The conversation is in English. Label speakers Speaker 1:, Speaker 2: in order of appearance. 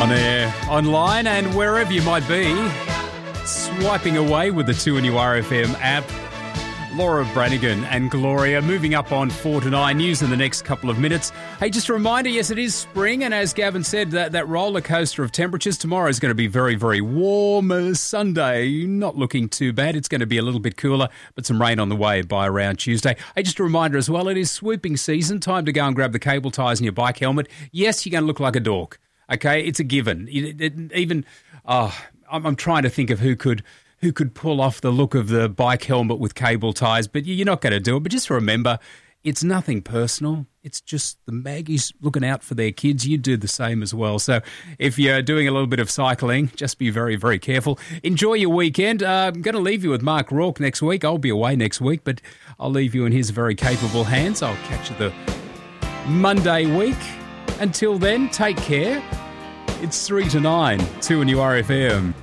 Speaker 1: On air, online, and wherever you might be, swiping away with the 2NURFM app. Laura Branigan and Gloria moving up on 4 to 9 news in the next couple of minutes. Hey, just a reminder, yes, it is spring, and as Gavin said, that roller coaster of temperatures tomorrow is going to be very, very warm. Sunday, not looking too bad. It's going to be a little bit cooler, but some rain on the way by around Tuesday. Hey, just a reminder as well, it is swooping season. Time to go and grab the cable ties and your bike helmet. Yes, you're going to look like a dork. Okay, it's a given. I'm trying to think of who could pull off the look of the bike helmet with cable ties, but you're not going to do it. But just remember, it's nothing personal. It's just the Maggies looking out for their kids. You do the same as well. So if you're doing a little bit of cycling, just be very, very careful. Enjoy your weekend. I'm going to leave you with Mark Rourke next week. I'll be away next week, but I'll leave you in his very capable hands. I'll catch you the Monday week. Until then, take care. It's 3 to 9, 2NURFM.